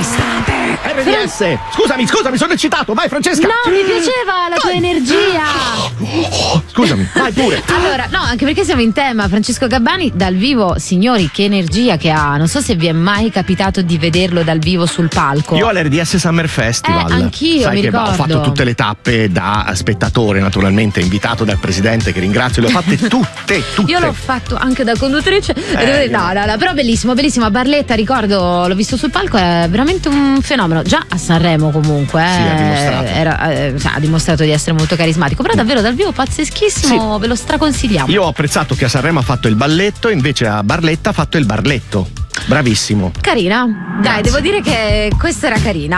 RDS. Scusami, sono eccitato. Vai, Francesca. No, mi piaceva la tua energia. Scusami, vai pure. Allora, no, anche perché siamo in tema. Francesco Gabbani dal vivo, signori, che energia che ha. Non so se vi è mai capitato di vederlo dal vivo sul palco. Io all'RDS Summer Festival. Anch'io, sai mi che ricordo. ho fatto tutte le tappe da spettatore, naturalmente, invitato dal presidente, che ringrazio. Le ho fatte tutte. Io l'ho fatto anche da conduttrice. No, però bellissimo. A Barletta, ricordo, l'ho visto sul palco, è veramente un fenomeno. Già a Sanremo comunque Sì, ha dimostrato. ha dimostrato di essere molto carismatico, però davvero dal vivo pazzeschissimo, ve lo straconsigliamo. Io ho apprezzato che a Sanremo ha fatto il balletto, invece a Barletta ha fatto il barletto. Bravissimo. Carina. Dai, devo dire che questa era carina.